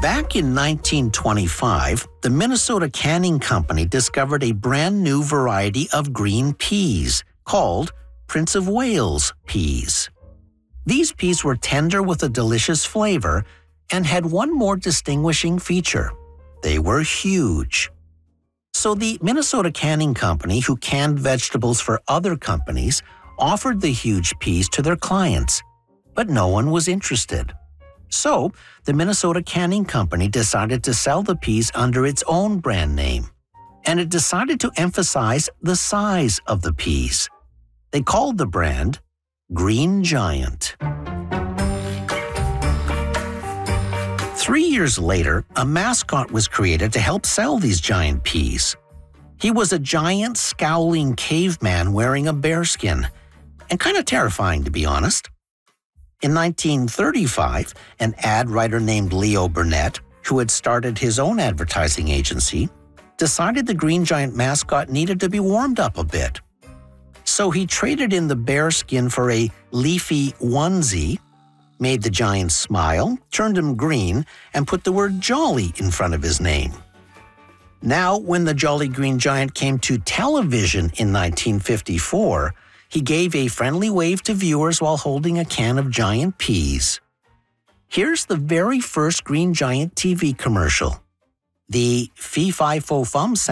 Back in 1925, the Minnesota Canning Company discovered a brand new variety of green peas called Prince of Wales peas. These peas were tender with a delicious flavor and had one more distinguishing feature. They were huge. So the Minnesota Canning Company, who canned vegetables for other companies, offered the huge peas to their clients, but no one was interested. So, the Minnesota Canning Company decided to sell the peas under its own brand name, and it decided to emphasize the size of the peas. They called the brand Green Giant. 3 years later, a mascot was created to help sell these giant peas. He was a giant, scowling caveman wearing a bearskin, and kind of terrifying, to be honest. In 1935, an ad writer named Leo Burnett, who had started his own advertising agency, decided the Green Giant mascot needed to be warmed up a bit. So he traded in the bearskin for a leafy onesie, made the giant smile, turned him green, and put the word Jolly in front of his name. Now, when the Jolly Green Giant came to television in 1954, he gave a friendly wave to viewers while holding a can of giant peas. Here's the very first Green Giant TV commercial. The fee-fi-fo-fum sound